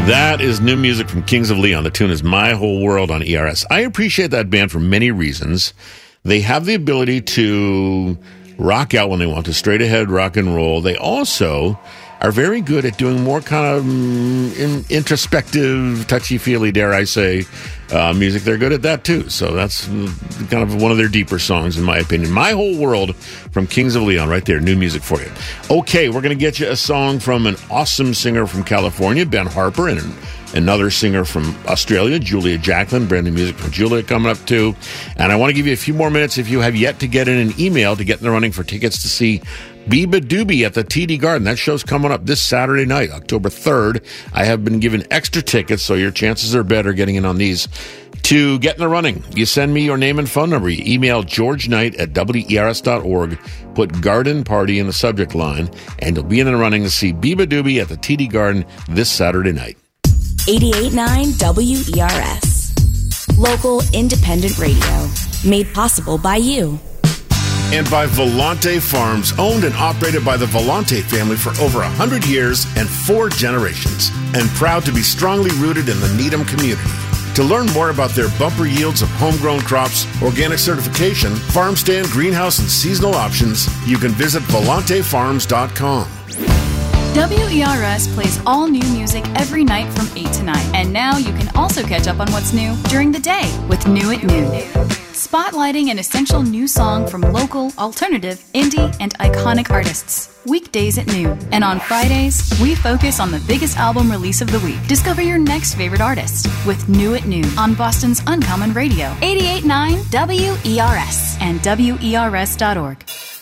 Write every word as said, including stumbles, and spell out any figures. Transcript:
That is new music from Kings of Leon. The tune is My Whole World on E R S. I appreciate that band for many reasons. They have the ability to rock out when they want to, straight ahead rock and roll. They also are very good at doing more kind of mm, in, introspective, touchy-feely, dare I say, uh, music. They're good at that, too. So that's kind of one of their deeper songs, in my opinion. My Whole World from Kings of Leon, right there. New music for you. Okay, we're going to get you a song from an awesome singer from California, Ben Harper, and another singer from Australia, Julia Jacklin. Brand new music from Julia coming up, too. And I want to give you a few more minutes if you have yet to get in an email to get in the running for tickets to see Beabadoobee at the T D Garden. That show's coming up this Saturday night, October third. I have been given extra tickets, so your chances are better getting in on these. To get in the running, you send me your name and phone number. You email george knight at w e r s dot org, put Garden Party in the subject line, and you'll be in the running to see Beabadoobee at the T D Garden this Saturday night. eighty-eight point nine W E R S. Local independent radio. Made possible by you. And by Volante Farms, owned and operated by the Volante family for over one hundred years and four generations. And proud to be strongly rooted in the Needham community. To learn more about their bumper yields of homegrown crops, organic certification, farm stand, greenhouse, and seasonal options, you can visit volante farms dot com. W E R S plays all new music every night from eight to nine. And now you can also catch up on what's new during the day with New at Noon. Spotlighting an essential new song from local, alternative, indie, and iconic artists. Weekdays at noon. And on Fridays, we focus on the biggest album release of the week. Discover your next favorite artist with New at Noon on Boston's Uncommon Radio. eighty-eight point nine W E R S and W E R S dot org.